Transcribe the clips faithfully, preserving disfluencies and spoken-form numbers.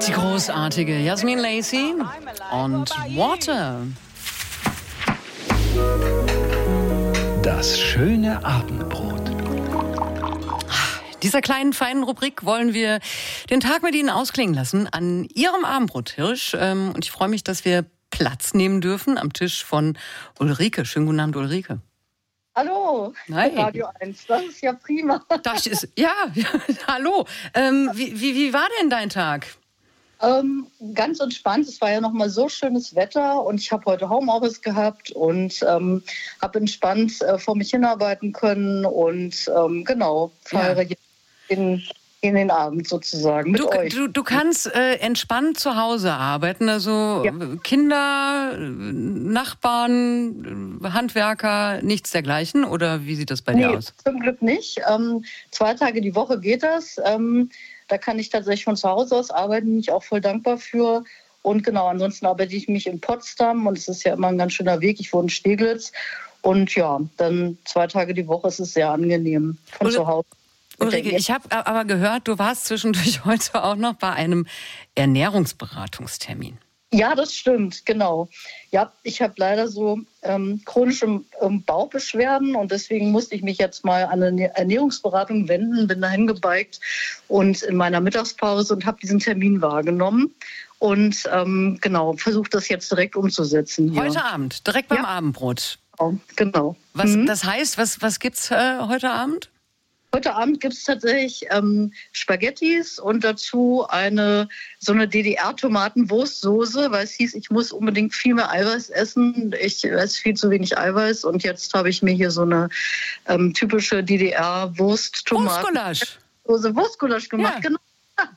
Die großartige Jasmin Lacey und Water. Das schöne Abendbrot. In dieser kleinen, feinen Rubrik wollen wir den Tag mit Ihnen ausklingen lassen an Ihrem Abendbrottisch. Und ich freue mich, dass wir Platz nehmen dürfen am Tisch von Ulrike. Schönen guten Abend, Ulrike. Hallo, Hi. Radio eins, das ist ja prima. Das ist, ja, hallo. Ähm, wie, wie, wie war denn dein Tag? Ähm, ganz entspannt, es war ja noch mal so schönes Wetter und ich habe heute Homeoffice gehabt und ähm, habe entspannt äh, vor mich hinarbeiten können und ähm, genau, feiere Ja. in, in den Abend sozusagen mit Du, euch. du, du kannst äh, entspannt zu Hause arbeiten, also Ja. Kinder, äh, Nachbarn, äh, Handwerker, nichts dergleichen, oder wie sieht das bei dir Nee, aus? zum Glück nicht. Ähm, zwei Tage die Woche geht das. Ähm, da kann ich tatsächlich von zu Hause aus arbeiten, bin ich auch voll dankbar für. Und genau, ansonsten arbeite ich mich in Potsdam und es ist ja immer ein ganz schöner Weg. Ich wohne in Steglitz und ja, dann zwei Tage die Woche ist es sehr angenehm von Ul- zu Hause. Ulrike, ich habe aber gehört, du warst zwischendurch heute auch noch bei einem Ernährungsberatungstermin. Ja, das stimmt, genau. Ja, ich habe leider so ähm, chronische ähm, Bauchbeschwerden und deswegen musste ich mich jetzt mal an eine Ernährungsberatung wenden, bin dahin gebeigt und in meiner Mittagspause und habe diesen Termin wahrgenommen und ähm, genau, versuche das jetzt direkt umzusetzen hier. Heute Abend, direkt beim Ja. Abendbrot. Genau. Was, Mhm. Das heißt, was, was gibt's äh, heute Abend? Heute Abend gibt es tatsächlich ähm, Spaghettis und dazu eine so eine D D R-Tomatenwurstsoße, weil es hieß, ich muss unbedingt viel mehr Eiweiß essen. Ich esse viel zu wenig Eiweiß und jetzt habe ich mir hier so eine ähm, typische D D R-Wurst-Tomatensoße, Wurstgulasch. Wurstgulasch gemacht. Ja. Genau.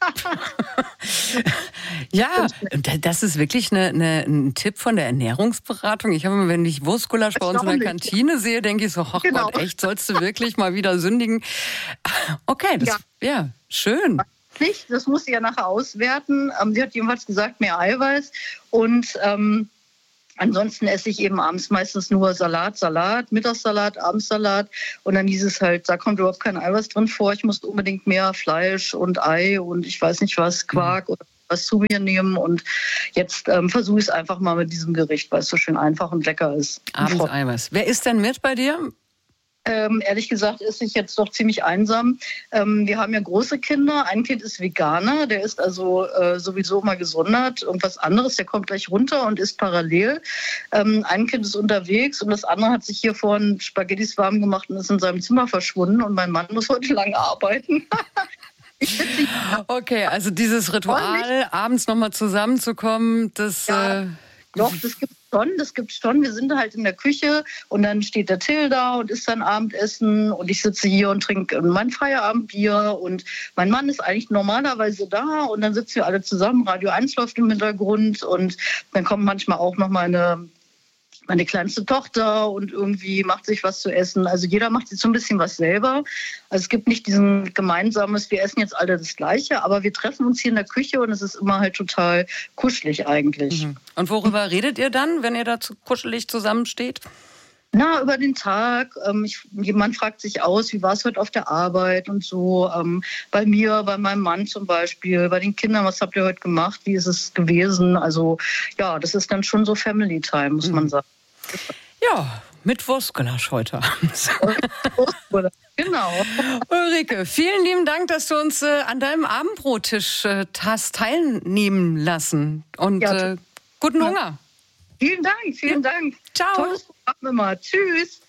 Ja, das ist wirklich eine, eine, ein Tipp von der Ernährungsberatung. Ich habe immer, wenn ich Wurstgulasch bei uns in der Erstaunlich. Kantine sehe, denke ich so, ach Genau. Gott, echt, sollst du wirklich mal wieder sündigen? Okay, das, ja. ja, schön. Nicht, das muss sie ja nachher auswerten. Ähm, sie hat jedenfalls gesagt, mehr Eiweiß und ähm, ansonsten esse ich eben abends meistens nur Salat, Salat, Mittagssalat, Abendsalat. Und dann hieß es halt, da kommt überhaupt kein Eiweiß drin vor. Ich muss unbedingt mehr Fleisch und Ei und ich weiß nicht was, Quark oder was zu mir nehmen. Und jetzt ähm, versuche ich es einfach mal mit diesem Gericht, weil es so schön einfach und lecker ist. Abends Eiweiß. Wer isst denn mit bei dir? Ähm, ehrlich gesagt ist ich jetzt doch ziemlich einsam. Ähm, wir haben ja große Kinder. Ein Kind ist Veganer, der ist also äh, sowieso mal gesondert und was anderes. Der kommt gleich runter und isst parallel. Ähm, ein Kind ist unterwegs und das andere hat sich hier vorhin Spaghettis warm gemacht und ist in seinem Zimmer verschwunden. Und mein Mann muss heute lange arbeiten. Ich sitze hier. Okay, also dieses Ritual, abends nochmal zusammenzukommen, das... Ja. Äh, Doch, das gibt schon, das gibt schon. Wir sind halt in der Küche und dann steht der Till da und isst sein Abendessen und ich sitze hier und trinke mein Feierabendbier und mein Mann ist eigentlich normalerweise da und dann sitzen wir alle zusammen, Radio eins läuft im Hintergrund und dann kommt manchmal auch noch meine, meine kleinste Tochter und irgendwie macht sich was zu essen. Also jeder macht sich so ein bisschen was selber. Also es gibt nicht diesen gemeinsames, wir essen jetzt alle das Gleiche, aber wir treffen uns hier in der Küche und es ist immer halt total kuschelig eigentlich. mhm. Und worüber redet ihr dann, wenn ihr da zu kuschelig zusammensteht? Na, über den Tag. Ähm, ich, jemand fragt sich aus, wie war es heute auf der Arbeit und so. Ähm, bei mir, bei meinem Mann zum Beispiel, bei den Kindern, was habt ihr heute gemacht, wie ist es gewesen? Also ja, das ist dann schon so Family Time, muss man sagen. Ja, mit Wurstgulasch heute Abend. Genau. Ulrike, vielen lieben Dank, dass du uns äh, an deinem Abendbrottisch äh, hast teilnehmen lassen. Und Ja, äh, guten Hunger. Vielen Dank, vielen Dank. Ciao. Tolles Programm immer. Tschüss.